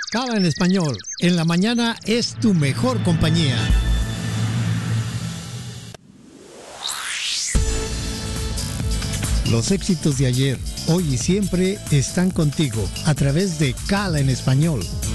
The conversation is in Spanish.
Cala en Español, en la mañana es tu mejor compañía. Los éxitos de ayer, hoy y siempre están contigo a través de Cala en Español.